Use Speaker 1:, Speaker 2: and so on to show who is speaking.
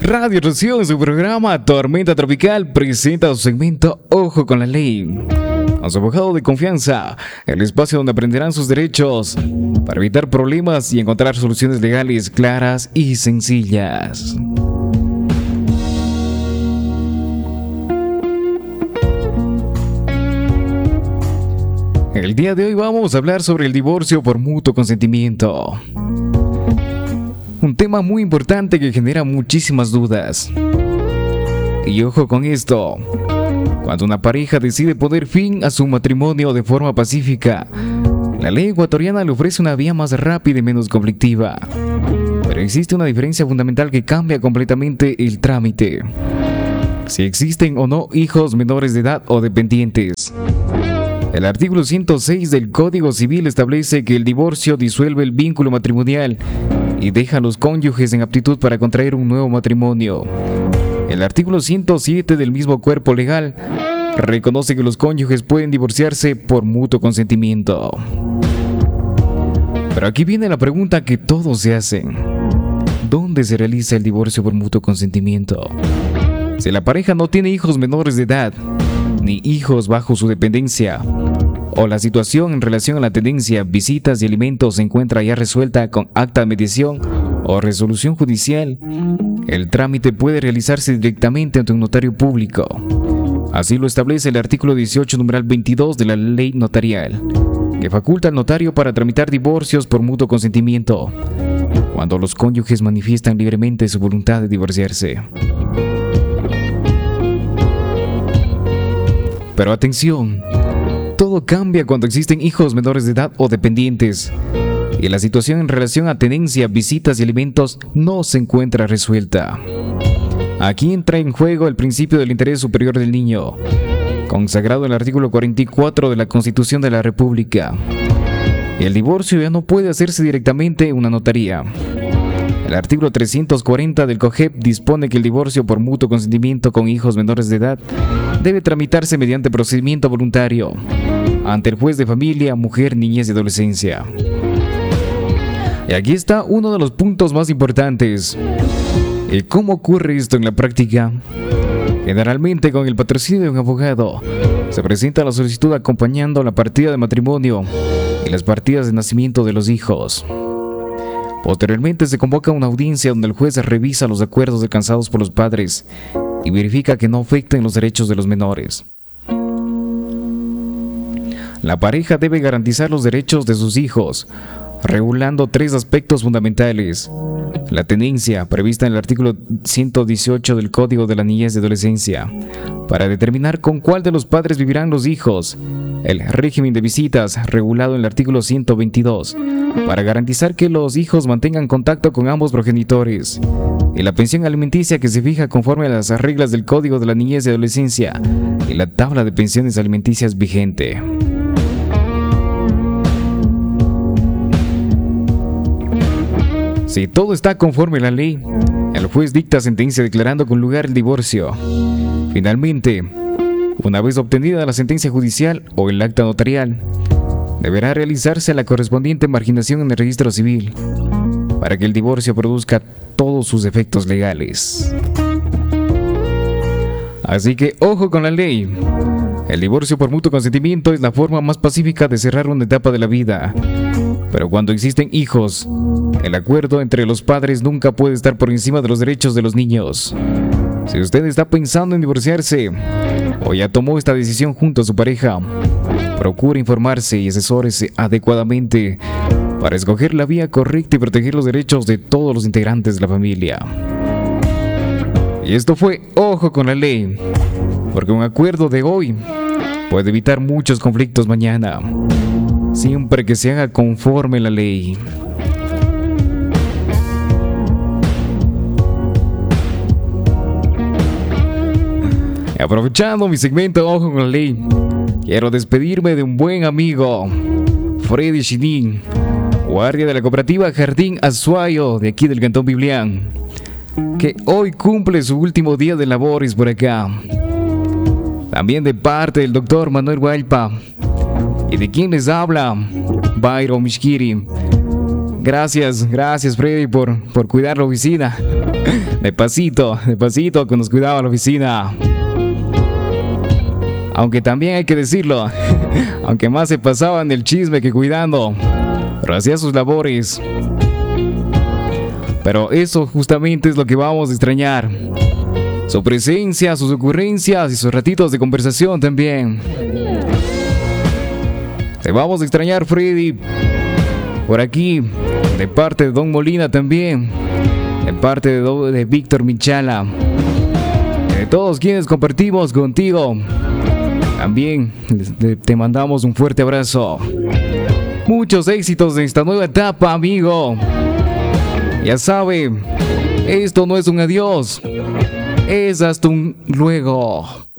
Speaker 1: Radio Rocío en su programa Tormenta Tropical presenta su segmento Ojo con la Ley. A su abogado de confianza, el espacio donde aprenderán sus derechos para evitar problemas y encontrar soluciones legales claras y sencillas. El día de hoy vamos a hablar sobre el divorcio por mutuo consentimiento. Un tema muy importante que genera muchísimas dudas. Y ojo con esto: cuando una pareja decide poner fin a su matrimonio de forma pacífica, la ley ecuatoriana le ofrece una vía más rápida y menos conflictiva. Pero existe una diferencia fundamental que cambia completamente el trámite: si existen o no hijos menores de edad o dependientes. El artículo 106 del Código Civil establece que el divorcio disuelve el vínculo matrimonial y deja a los cónyuges en aptitud para contraer un nuevo matrimonio. El artículo 107 del mismo cuerpo legal reconoce que los cónyuges pueden divorciarse por mutuo consentimiento. Pero aquí viene la pregunta que todos se hacen: ¿dónde se realiza el divorcio por mutuo consentimiento? Si la pareja no tiene hijos menores de edad, ni hijos bajo su dependencia, o la situación en relación a la tenencia, visitas y alimentos se encuentra ya resuelta con acta de mediación o resolución judicial, el trámite puede realizarse directamente ante un notario público. Así lo establece el artículo 18, numeral 22 de la ley notarial, que faculta al notario para tramitar divorcios por mutuo consentimiento, cuando los cónyuges manifiestan libremente su voluntad de divorciarse. Pero atención, todo cambia cuando existen hijos menores de edad o dependientes y la situación en relación a tenencia, visitas y alimentos no se encuentra resuelta. Aquí entra en juego el principio del interés superior del niño, consagrado en el artículo 44 de la Constitución de la República. El divorcio ya no puede hacerse directamente en una notaría. El artículo 340 del COGEP dispone que el divorcio por mutuo consentimiento con hijos menores de edad debe tramitarse mediante procedimiento voluntario ante el juez de familia, mujer, niñez y adolescencia. Y aquí está uno de los puntos más importantes: ¿y cómo ocurre esto en la práctica? Generalmente, con el patrocinio de un abogado, se presenta la solicitud acompañando la partida de matrimonio y las partidas de nacimiento de los hijos. Posteriormente se convoca una audiencia donde el juez revisa los acuerdos alcanzados por los padres y verifica que no afecten los derechos de los menores. La pareja debe garantizar los derechos de sus hijos, regulando tres aspectos fundamentales: la tenencia, prevista en el artículo 118 del Código de la Niñez y Adolescencia, para determinar con cuál de los padres vivirán los hijos; el régimen de visitas, regulado en el artículo 122, para garantizar que los hijos mantengan contacto con ambos progenitores; y la pensión alimenticia, que se fija conforme a las reglas del Código de la Niñez y Adolescencia y la tabla de pensiones alimenticias vigente. Si todo está conforme a la ley, el juez dicta sentencia declarando con lugar el divorcio. Finalmente, una vez obtenida la sentencia judicial o el acta notarial, deberá realizarse la correspondiente marginación en el registro civil para que el divorcio produzca todos sus efectos legales. Así que ojo con la ley. El divorcio por mutuo consentimiento es la forma más pacífica de cerrar una etapa de la vida. Pero cuando existen hijos, el acuerdo entre los padres nunca puede estar por encima de los derechos de los niños. Si usted está pensando en divorciarse o ya tomó esta decisión junto a su pareja, procure informarse y asesórese adecuadamente para escoger la vía correcta y proteger los derechos de todos los integrantes de la familia. Y esto fue Ojo con la Ley, porque un acuerdo de hoy puede evitar muchos conflictos mañana, siempre que se haga conforme la ley. Aprovechando mi segmento Ojo con la Ley, quiero despedirme de un buen amigo, Freddy Chinin, guardia de la cooperativa Jardín Azuayo de aquí del Cantón Biblián, que hoy cumple su último día de labores por acá. También de parte del doctor Manuel Hualpa y de quien les habla, Byron Mishkiri. Gracias Freddy por cuidar la oficina. De pasito, que nos cuidaba la oficina. Aunque también hay que decirlo, aunque más se pasaba en el chisme que cuidando, pero hacía sus labores. Pero eso justamente es lo que vamos a extrañar. Su presencia, sus ocurrencias y sus ratitos de conversación también. Te vamos a extrañar, Freddy. Por aquí, de parte de Don Molina también. De parte de Víctor Michala. De todos quienes compartimos contigo. También te mandamos un fuerte abrazo. Muchos éxitos en esta nueva etapa, amigo. Ya sabe, esto no es un adiós. Es hasta un luego.